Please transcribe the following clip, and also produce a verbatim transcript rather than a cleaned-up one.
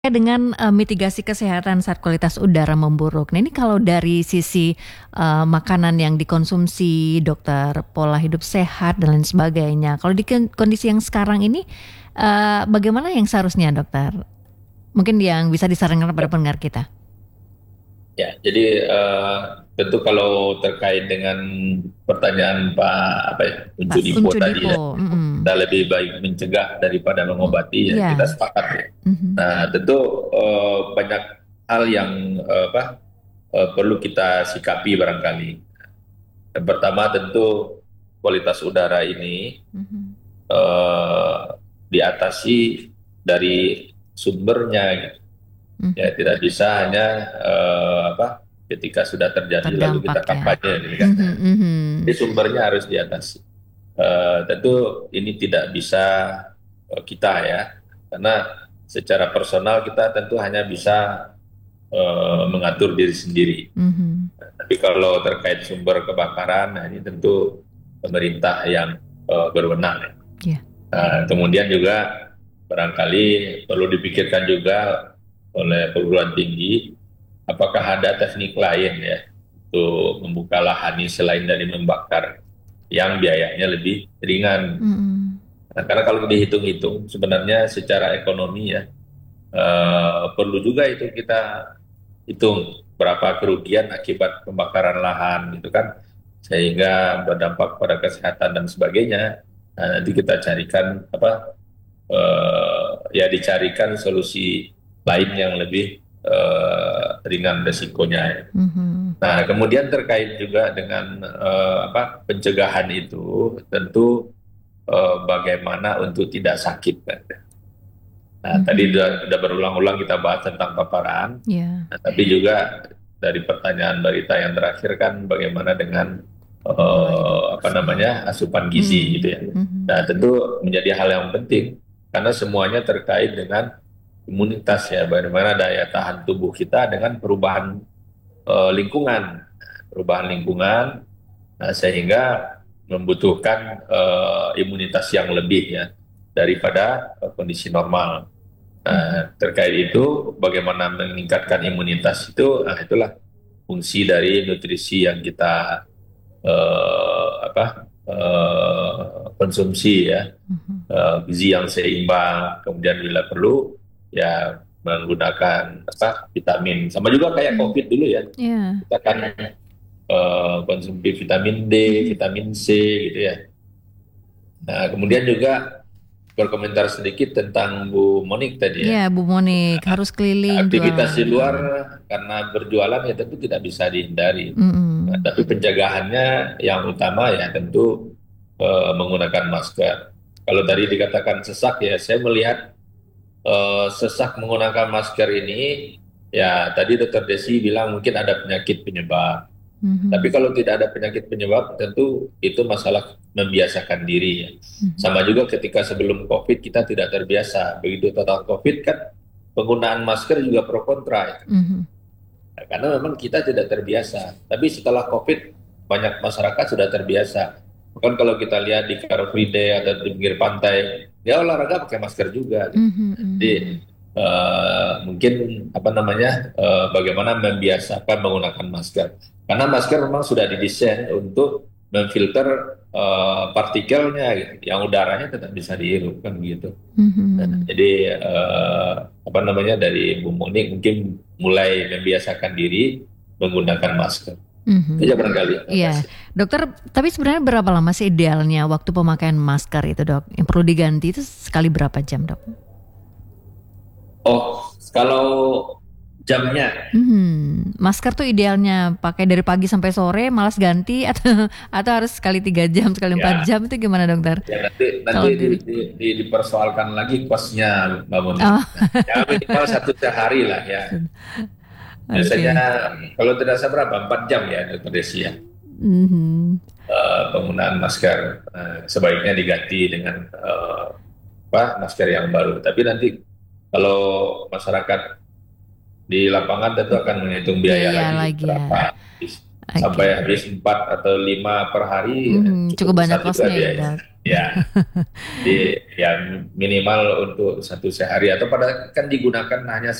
Dengan, eee, mitigasi kesehatan saat kualitas udara memburuk. Nah ini kalau dari sisi, eee, makanan yang dikonsumsi, dokter, pola hidup sehat dan lain sebagainya. Kalau di ken kondisi yang sekarang ini, eee, bagaimana yang seharusnya dokter? Mungkin yang bisa disarankan kepada pendengar kita. Ya, jadi uh, tentu kalau terkait dengan pertanyaan Pak apa ya, Pak Uncunipo tadi ya, Uncunipo, mhm. kita lebih baik mencegah daripada Oh, mengobati ya kita iya. sepakat ya. Mhm. Nah tentu uh, banyak hal yang uh, apa uh, perlu kita sikapi barangkali. Yang pertama tentu kualitas udara ini Mhm. uh, diatasi dari sumbernya gitu. Ya Mhm. tidak bisa hanya eh, apa ketika sudah terjadi lalu kita Terdampak ya. kampanye gitu kan. Mhm Jadi mhm. sumbernya harus diatasi. Eh, tentu ini tidak bisa eh, kita ya, karena secara personal kita tentu hanya bisa eh, mengatur diri sendiri. Mhm. Tapi kalau terkait sumber kebakaran, nah ini tentu pemerintah yang eh, berwenang. Ya. Iya. Nah, kemudian juga barangkali perlu dipikirkan juga oleh perguruan tinggi, apakah ada teknik lain ya untuk membuka lahan ini selain dari membakar yang biayanya lebih ringan. Mhm. Nah, karena kalau dihitung-hitung sebenarnya secara ekonomi ya eh, perlu juga itu kita hitung berapa kerugian akibat pembakaran lahan gitu kan, sehingga berdampak pada kesehatan dan sebagainya. Nah, nanti kita carikan apa eh, ya dicarikan solusi lain yang lebih eh, ringan resikonya. Mhm. Nah, kemudian terkait juga dengan eh, apa pencegahan itu tentu eh, bagaimana untuk tidak sakit kan. Nah, tadi Mhm. sudah, sudah berulang-ulang kita bahas tentang paparan, Iya. nah, tapi juga dari pertanyaan Barita yang terakhir kan bagaimana dengan Pola eh, hidup apa sehat. namanya asupan gizi gitu Mhm. ya. Mhm. Nah, tentu menjadi hal yang penting karena semuanya terkait dengan imunitas ya, bagaimana daya tahan tubuh kita dengan perubahan eh, lingkungan, perubahan lingkungan, nah, sehingga membutuhkan eh, imunitas yang lebih ya daripada eh, kondisi normal. Mhm. Nah, terkait itu bagaimana meningkatkan imunitas itu, nah itulah fungsi dari nutrisi yang kita eh, apa eh, konsumsi ya. Mhm. Eh, gizi yang seimbang, kemudian bila perlu ya menggunakan apa vitamin. Sama juga kayak Mmm, COVID dulu ya, iya. kita kan eh, konsumsi vitamin D, Mhm. vitamin C gitu ya. Nah, kemudian juga berkomentar sedikit tentang Bu Monik tadi Iya, ya. Bu Monik harus keliling Aktivitas jualan, di luar heeh. karena berjualan ya tentu tidak bisa dihindari. Nah, Mhm. tapi pencegahannya yang utama ya tentu eh, menggunakan masker. Kalau tadi dikatakan sesak ya, saya melihat eh, sesak menggunakan masker ini, ya tadi Dokter Desi bilang mungkin ada penyakit penyebab. Tapi Mhm. kalau tidak ada penyakit penyebab, tentu itu masalah membiasakan diri ya. Mhm. Sama juga ketika sebelum COVID kita tidak terbiasa. Begitu total COVID kan penggunaan masker juga pro kontra ya. Mhm. Nah, karena memang kita tidak terbiasa. Tapi setelah COVID banyak masyarakat sudah terbiasa. Bahkan kalau kita lihat di Car Free Day atau di pinggir pantai, ya olahraga pakai masker juga. Gitu. Mhm Jadi mhm. eh, mungkin apa namanya eh, bagaimana membiasakan menggunakan masker. Karena masker memang sudah didesain untuk memfilter eh, partikelnya, gitu. Yang udaranya tetap bisa dihirup kan gitu. Nah, Mhm. jadi eh, apa namanya dari Bu Munik mungkin mulai membiasakan diri menggunakan masker. Itu Mhm. aja barangkali. Terima Iya, kasih. dokter, tapi sebenarnya berapa lama sih idealnya waktu pemakaian masker itu, Dok? Yang perlu diganti itu sekali berapa jam, Dok? Oh, kalau jamnya, Mhm, masker tuh idealnya pakai dari pagi sampai sore, malas ganti atau atau harus sekali tiga jam, sekali empat ya, jam itu gimana, Dokter? ya nanti nanti Kalau di, diri di, di- dipersoalkan lagi kosnya, Mbak Muni. oh, Nah, ya minimal satu sehari lah ya. Biasanya oke. kalau tidak salah berapa? Empat jam ya, Dokter Desi ya. Mhm. Eh, penggunaan masker eh, sebaiknya diganti dengan eh, apa masker yang baru. Tapi nanti kalau masyarakat di lapangan tentu akan menghitung biaya Biaya lagi lagi ya. berapa. Oke. sampai habis empat atau lima per hari, ya, Mhm, cukup cukup banyak besar juga kosnya ya biayanya. dok. Ya, di yang minimal untuk satu sehari atau pada kan digunakan hanya